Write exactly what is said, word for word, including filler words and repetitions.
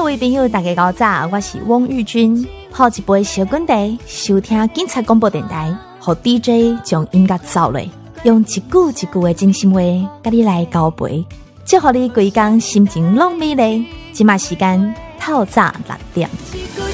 位朋友大家好早，我是汪玉君，泡一杯小滚茶，收听警察广播电台，和 D J 将音乐走嘞，用一句一句的真心话，甲你来交陪，祝福你规工心情拢美丽。今嘛时间透早六点。